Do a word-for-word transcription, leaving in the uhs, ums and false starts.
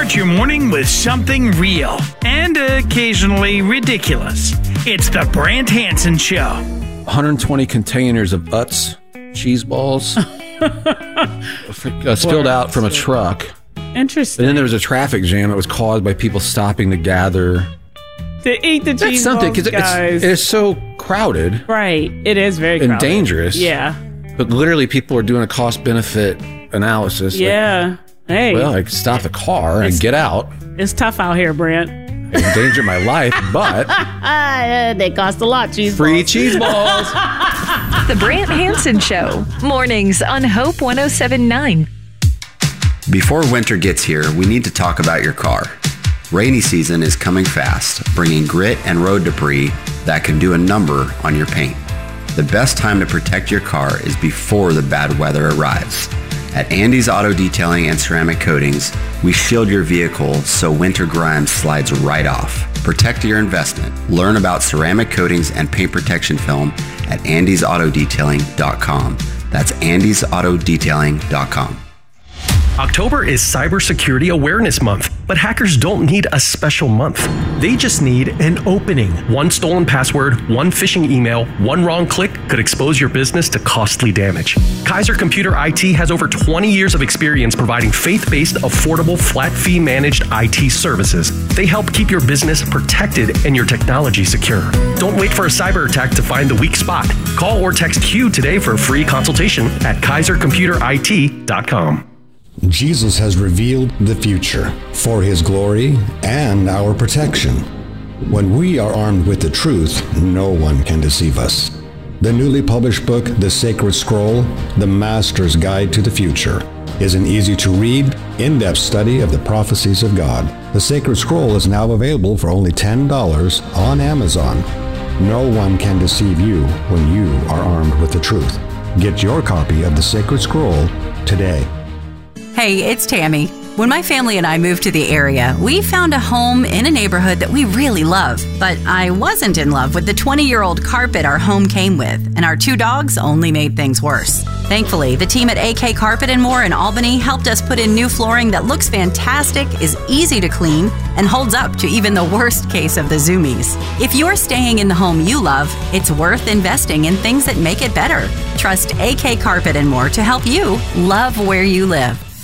Start your morning with something real and occasionally ridiculous. It's the Brant Hansen Show. one hundred twenty containers of Utz cheese balls uh, spilled out from a truck. Interesting. And then there was a traffic jam that was caused by people stopping to gather to eat the cheese That's something balls, guys. It's, it's so crowded. Right. It is very and crowded. dangerous. Yeah. But literally, people are doing a cost-benefit analysis. Yeah. Like, hey. well, I could stop the car and get out. It's tough out here, Brant. I endanger my life, but they cost a lot. Cheese free balls. cheese balls. The Brant Hansen Show. Mornings on Hope one oh seven point nine. Before winter gets here, we need to talk about your car. Rainy season is coming fast, bringing grit and road debris that can do a number on your paint. The best time to protect your car is before the bad weather arrives. At Andy's Auto Detailing and Ceramic Coatings, we shield your vehicle so winter grime slides right off. Protect your investment. Learn about ceramic coatings and paint protection film at andys auto detailing dot com. That's andys auto detailing dot com. October is Cybersecurity Awareness Month, but hackers don't need a special month. They just need an opening. One stolen password, one phishing email, one wrong click could expose your business to costly damage. Kaiser Computer I T has over twenty years of experience providing faith-based, affordable, flat-fee managed I T services. They help keep your business protected and your technology secure. Don't wait for a cyber attack to find the weak spot. Call or text Q today for a free consultation at kaiser computer I T dot com. Jesus has revealed the future for his glory and our protection. When we are armed with the truth, no one can deceive us. The newly published book, The Sacred Scroll, The Master's Guide to the Future, is an easy-to-read, in-depth study of the prophecies of God. The Sacred Scroll is now available for only ten dollars on Amazon. No one can deceive you when you are armed with the truth. Get your copy of The Sacred Scroll today. Hey, it's Tammy. When my family and I moved to the area, we found a home in a neighborhood that we really love. But I wasn't in love with the twenty-year-old carpet our home came with, and our two dogs only made things worse. Thankfully, the team at A K Carpet and More in Albany helped us put in new flooring that looks fantastic, is easy to clean, and holds up to even the worst case of the zoomies. If you're staying in the home you love, it's worth investing in things that make it better. Trust A K Carpet and More to help you love where you live.